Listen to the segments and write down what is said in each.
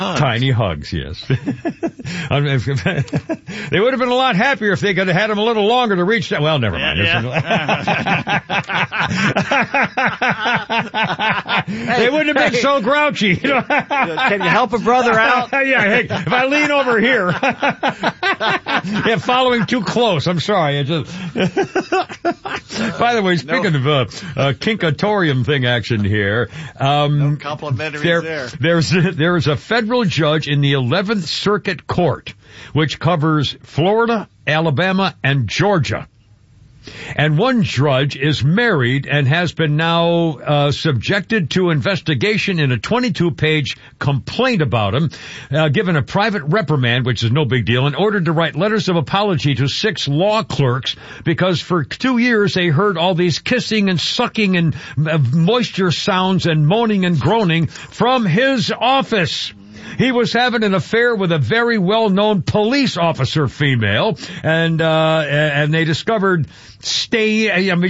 Tiny hugs, yes. They would have been a lot happier if they could have had him a little longer to reach that. Well, never mind. They wouldn't have been so grouchy. Can you help a brother out? Yeah, hey, if I lean over here. Yeah, following too close. I'm sorry. By the way, speaking of kinkatorium thing action here, no complimentary there. There's a federal judge in the 11th Circuit Court, which covers Florida, Alabama, and Georgia. And one judge is married and has been now subjected to investigation in a 22-page complaint about him, given a private reprimand, which is no big deal, and ordered to write letters of apology to 6 law clerks because for 2 years they heard all these kissing and sucking and moisture sounds and moaning and groaning from his office. He was having an affair with a very well-known police officer female, and they discovered anyway,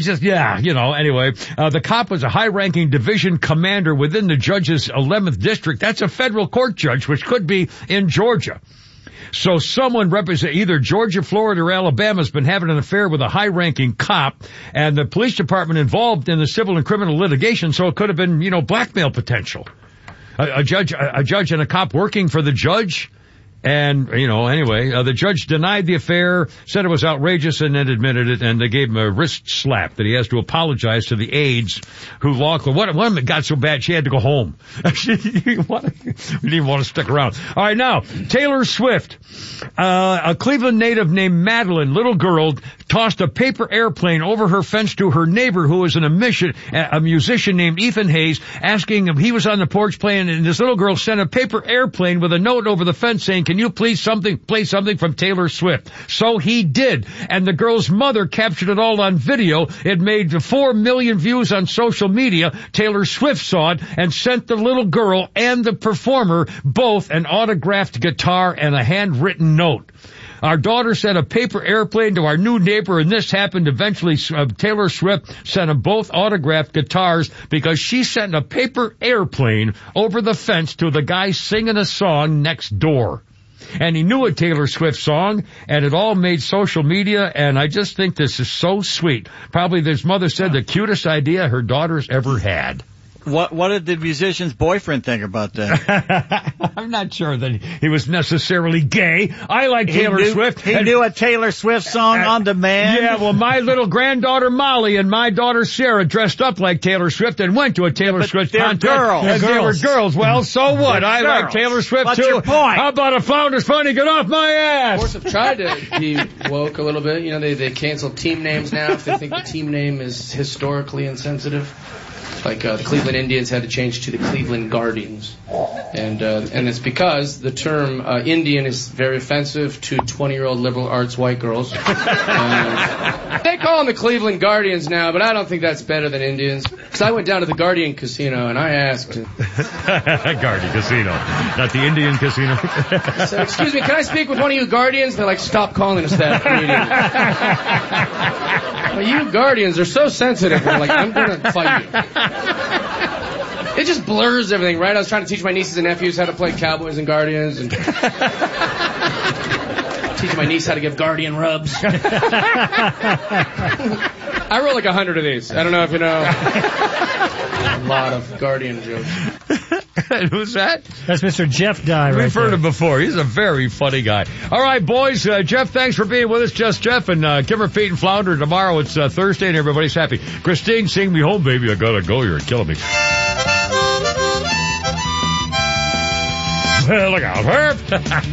the cop was a high-ranking division commander within the judge's 11th district. That's a federal court judge, which could be in Georgia. So someone represent either Georgia, Florida, or Alabama has been having an affair with a high-ranking cop, and the police department involved in the civil and criminal litigation, so it could have been, blackmail potential. A judge and a cop working for the judge. And, the judge denied the affair, said it was outrageous, and then admitted it, and they gave him a wrist slap that he has to apologize to the aides who one of them got so bad she had to go home. She didn't want to stick around. All right, now, Taylor Swift, a Cleveland native named Madeline, little girl, tossed a paper airplane over her fence to her neighbor who was a musician named Ethan Hayes, asking him, he was on the porch playing, and this little girl sent a paper airplane with a note over the fence saying, can you please play something from Taylor Swift? So he did, and the girl's mother captured it all on video. It made 4 million views on social media. Taylor Swift saw it and sent the little girl and the performer both an autographed guitar and a handwritten note. Our daughter sent a paper airplane to our new neighbor, and this happened eventually. Taylor Swift sent them both autographed guitars because she sent a paper airplane over the fence to the guy singing a song next door. And he knew a Taylor Swift song, and it all made social media, and I just think this is so sweet. Probably his mother said the cutest idea her daughter's ever had. What did the musician's boyfriend think about that? I'm not sure that he was necessarily gay. I like Taylor Swift. He knew a Taylor Swift song on demand. Yeah, well, my little granddaughter Molly and my daughter Sarah dressed up like Taylor Swift and went to a Taylor Swift contest. Girls. They were girls. Well, so what? I like Taylor Swift What's too. Your point? How about a Flounders Funny? Get off my ass! Of course, I've tried to be woke a little bit. They cancel team names now if they think the team name is historically insensitive. Like the Cleveland Indians had to change to the Cleveland Guardians, and it's because the term Indian is very offensive to 20-year-old liberal arts white girls. They call them the Cleveland Guardians now, but I don't think that's better than Indians. Because I went down to the Guardian Casino and I asked, Guardian Casino, not the Indian Casino. I said, excuse me, can I speak with one of you Guardians? They're like, stop calling us that immediately. You Guardians are so sensitive. We're like, I'm gonna fight you. It just blurs everything, right? I was trying to teach my nieces and nephews how to play Cowboys and Guardians, and teaching my niece how to give Guardian rubs. I wrote like 100 of these. I don't know if you know. A lot of Guardian jokes. Who's that? That's Mr. Jeff Dye. We've heard him before. He's a very funny guy. All right, boys. Jeff, thanks for being with us. Just Jeff and Kimmer, Pete, and Flounder. Tomorrow it's Thursday and everybody's happy. Christine, sing me home, baby. I gotta go. You're killing me. Well, look out, Herb.